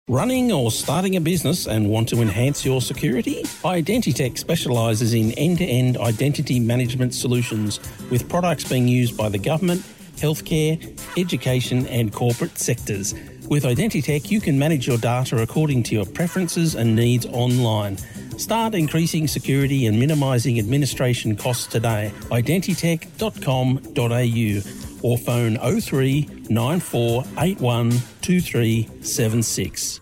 Running or starting a business and want to enhance your security? Identitech specialises in end-to-end identity management solutions with products being used by the government, healthcare, education and corporate sectors. With Identitech, you can manage your data according to your preferences and needs online. Start increasing security and minimising administration costs today. Identitech.com.au or phone 03 9481 2376.